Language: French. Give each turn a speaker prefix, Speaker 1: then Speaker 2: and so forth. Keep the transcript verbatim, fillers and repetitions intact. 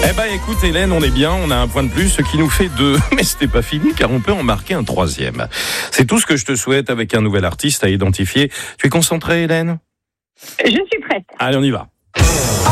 Speaker 1: Eh ben écoute Hélène, on est bien, on a un point de plus, ce qui nous fait deux. Mais c'était pas fini car on peut en marquer un troisième. C'est tout ce que je te souhaite avec un nouvel artiste à identifier. Tu es concentrée Hélène ?
Speaker 2: Je suis prête.
Speaker 1: Allez, on y va.